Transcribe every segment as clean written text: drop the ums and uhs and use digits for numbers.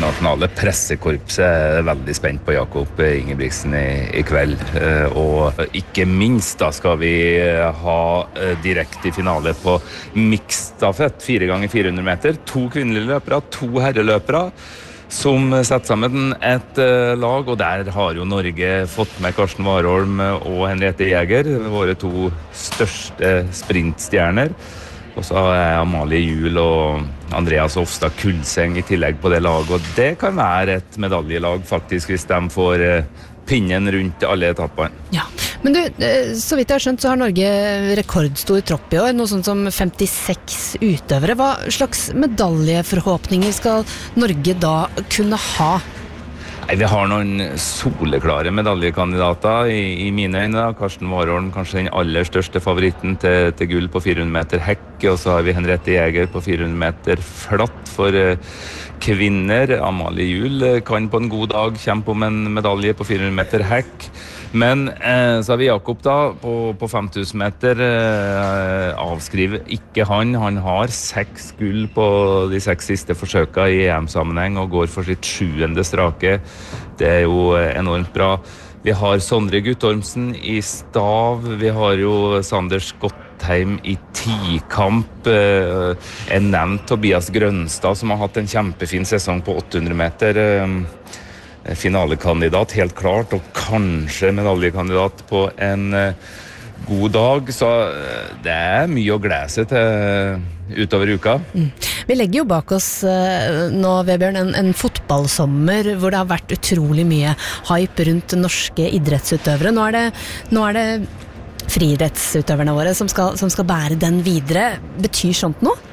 internasjonale pressekorpset er veldig spent på Jakob Ingebrigtsen i kveld. Og ikke minst da skal vi ha direkte finale på mixstafett, 4x400 meter. 2 kvinnelige løpere, 2 herreløpere, som setter sammen et lag, og der har jo Norge fått med Karsten Warholm og Henriette Jæger, våre 2 største sprintstjerner. Og så er Amalie Juel og Andreas Ofstad Kulseng i tillegg på det laget, og det kan være et medaljelag faktisk hvis de får pinnen rundt alle etappene. Ja, men du, så vidt jeg har skjønt så har Norge rekordstor tropp i år, noe sånt som 56 utøvere. Hva slags medaljeforhåpninger skal Norge da kunne ha? Nei, vi har noen soleklare medaljekandidater i mine øyne. Karsten Warholm, kanskje den aller største favoritten til gull på 400 meter hekk, og så har vi Henriette Jæger på 400 meter flatt for kvinner. Amalie Juel kan på en god dag kjempe om en medalje på 400 meter hekk. Men så har vi Jakob da på 5000 meter, avskriver ikke han. Han har 6 gull på de 6 siste forsøkene i EM-sammenheng og går for sitt 7. strake. Det er jo enormt bra. Vi har Sondre Guttormsen i stav. Vi har jo Sander Skottheim i tikamp. Nevnt Tobias Grønstad, som har hatt en kjempefin sesong på 800 meter. Finalekandidat, helt klart, og kanskje medaljekandidat på en god dag, så det er mye å glede seg til utover uka. Vi legger jo bak oss nå, Vebjørn, en fotballsommer hvor det har vært utrolig mye hype rundt norske idrettsutøvere. Nå er det friidrettsutøverne våre som skal bære den videre. Betyr sånt noe?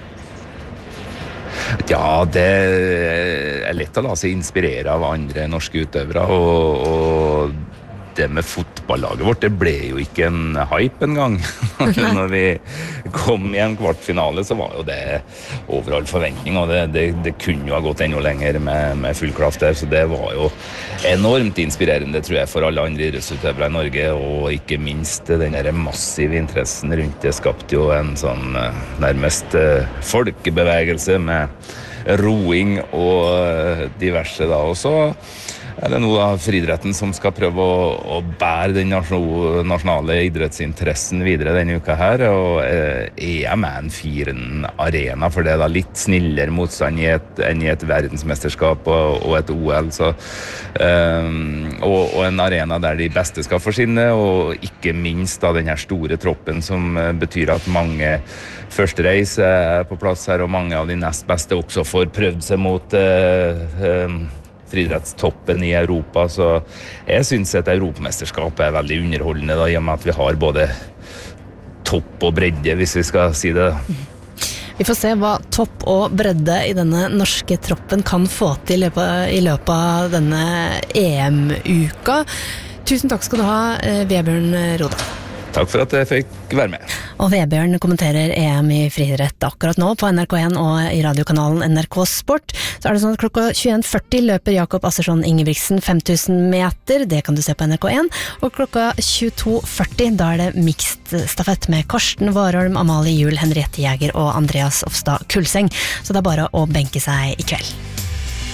Ja, det er lett å la seg inspirere av andre norske utøvere, og det med fotballaget vårt, det ble jo ikke en hype en gang. Når vi kom i en kvartfinale, så var jo det over all forventning, og det kunne jo ha gått enda lenger med full klaff der, så det var jo enormt inspirerende, tror jeg, for alle andre idrettsutøvere i Norge, og ikke minst den der massive interessen rundt det skapte jo en sånn nærmest folkebevegelse med roing og diverse da også. Er det nå da friidretten som skal prøve å bære den nasjonale idrettsinteressen videre denne uka her, og EM er en fin arena for det, da litt snillere motstand enn i et verdensmesterskap og et OL, så, og en arena der de beste skal forsvinne, og ikke minst da den her store troppen som betyr at mange førstereis er på plass her, og mange av de nest beste også får prøvd seg mot friidrettstoppen i Europa, så jeg synes et europamesterskap er veldig underholdende da, i og med at vi har både topp og bredde, hvis vi skal si det. Vi får se hva topp og bredde i denne norske troppen kan få til i løpet av denne EM-uka. Tusen takk skal du ha, Vebjørn Roda. Takk for at jeg fikk være med. Og Vebjørn kommenterer EM i friidrett akkurat nå på NRK1 og i radiokanalen NRK Sport. Så er det sånn at klokka 21.40 løper Jakob Assersson Ingebrigtsen 5000 meter, det kan du se på NRK1, og klokka 22.40 da er det mixed stafett med Karsten Warholm, Amalie Juel, Henriette Jæger og Andreas Ofstad Kulseng. Så det er bare å benke seg i kveld.